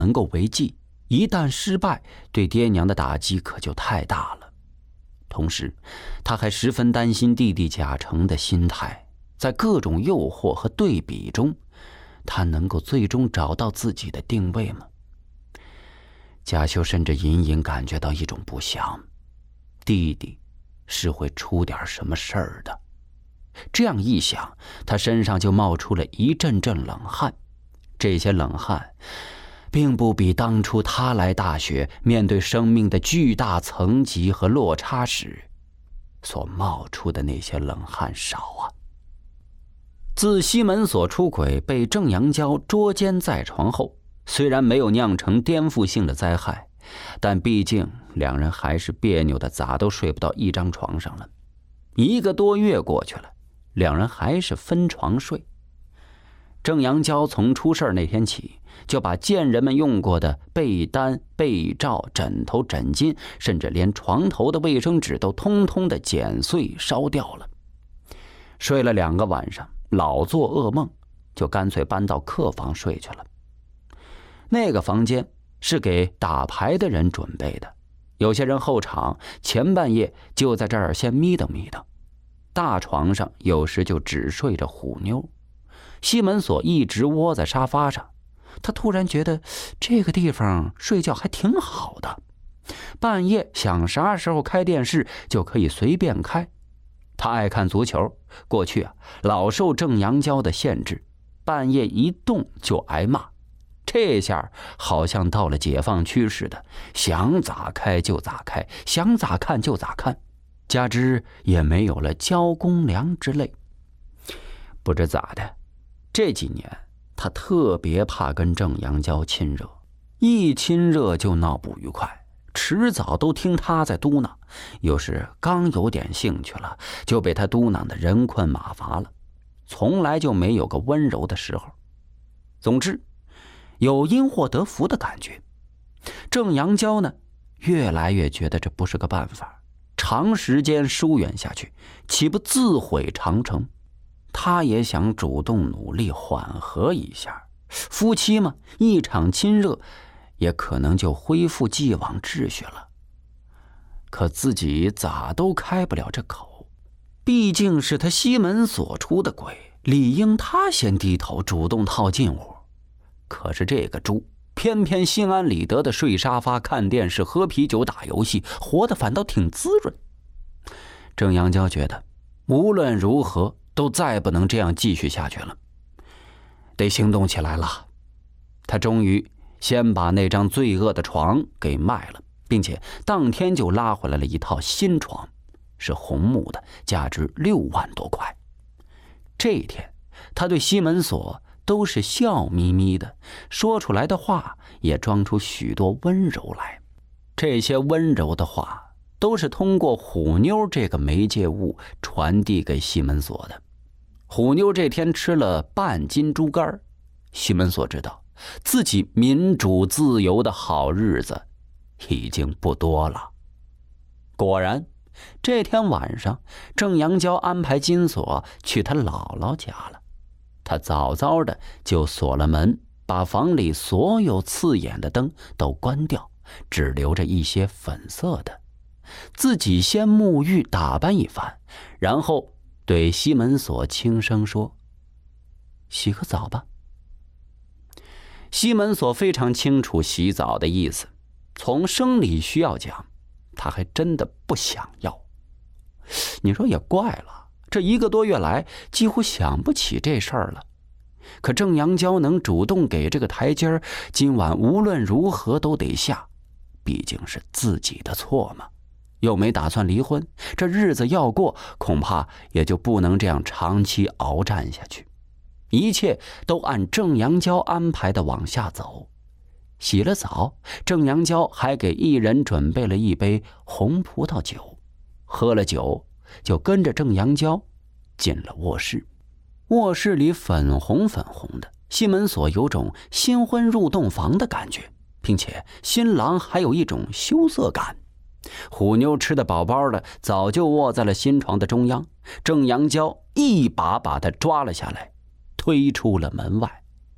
能够为继，一旦失败，对爹娘的打击可就太大了。同时，他还十分担心弟弟贾成的心态，在各种诱惑和对比中，他能够最终找到自己的定位吗？贾秀甚至隐隐感觉到一种不祥，弟弟是会出点什么事儿的。这样一想，他身上就冒出了一阵阵冷汗。这些冷汗并不比当初他来大学面对生命的巨大层级和落差时所冒出的那些冷汗少啊。自西门所出轨被郑阳娇捉奸在床后，虽然没有酿成颠覆性的灾害，但毕竟两人还是别扭的咋都睡不到一张床上了。1个多月过去了，两人还是分床睡。郑阳娇从出事那天起，就把贱人们用过的被单、被罩、枕头、枕巾，甚至连床头的卫生纸都通通的剪碎烧掉了。睡了2个晚上，老做噩梦，就干脆搬到客房睡去了。那个房间是给打牌的人准备的，有些人后场前半夜就在这儿先眯瞪眯瞪。大床上有时就只睡着虎妞。西门锁一直窝在沙发上，他突然觉得这个地方睡觉还挺好的，半夜想啥时候开电视就可以随便开。他爱看足球，过去老受郑阳娇的限制，半夜一动就挨骂。这下好像到了解放区似的，想咋开就咋开，想咋看就咋看，加之也没有了交公粮之类。不知咋的，这几年他特别怕跟郑阳娇亲热，一亲热就闹不愉快，迟早都听他在嘟囔，有时刚有点兴趣了，就被他嘟囔的人困马乏了，从来就没有个温柔的时候。总之，有因祸得福的感觉。郑阳娇呢，越来越觉得这不是个办法，长时间疏远下去，岂不自毁长城？他也想主动努力缓和一下，夫妻嘛，一场亲热也可能就恢复既往秩序了。可自己咋都开不了这口，毕竟是他西门所出的轨，理应他先低头主动套近乎。可是这个猪偏偏心安理得的睡沙发看电视喝啤酒打游戏，活得反倒挺滋润。郑阳娇觉得无论如何都再不能这样继续下去了，得行动起来了。他终于先把那张罪恶的床给卖了，并且当天就拉回来了一套新床，是红木的，价值6万多块。这一天他对西门锁都是笑眯眯的，说出来的话也装出许多温柔来。这些温柔的话都是通过虎妞这个媒介物传递给西门锁的。虎妞这天吃了半斤猪肝，西门锁知道自己民主自由的好日子已经不多了。果然，这天晚上郑阳娇安排金锁去他姥姥家了。他早早的就锁了门，把房里所有刺眼的灯都关掉，只留着一些粉色的。自己先沐浴打扮一番，然后对西门锁轻声说：“洗个澡吧。”西门锁非常清楚洗澡的意思，从生理需要讲，他还真的不想要。你说也怪了，这1个多月来几乎想不起这事儿了。可郑阳娇能主动给这个台阶儿，今晚无论如何都得下，毕竟是自己的错嘛。又没打算离婚，这日子要过，恐怕也就不能这样长期鏖战下去。一切都按郑阳娇安排的往下走。洗了澡，郑阳娇还给一人准备了一杯红葡萄酒，喝了酒就跟着郑阳娇进了卧室。卧室里粉红粉红的，西门锁有种新婚入洞房的感觉，并且新郎还有一种羞涩感。虎妞吃得饱饱的，早就卧在了新床的中央。郑阳娇一把把他抓了下来，推出了门外。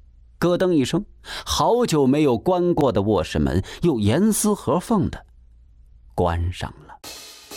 咯噔一声，好久没有关过的卧室门又严丝合缝地关上了。